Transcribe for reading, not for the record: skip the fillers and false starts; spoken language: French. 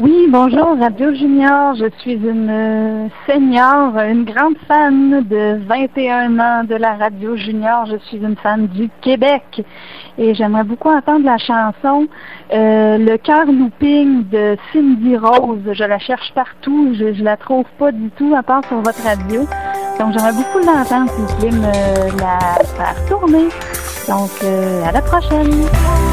Oui, bonjour, Radio Junior. Je suis une senior, une grande fan de 21 ans de la Radio Junior. Je suis une fan du Québec et j'aimerais beaucoup entendre la chanson Le cœur looping de Cindy Rose. Je la cherche partout, je la trouve pas du tout à part sur votre radio. Donc j'aimerais beaucoup l'entendre si vous pouvez me la faire tourner. Donc à la prochaine!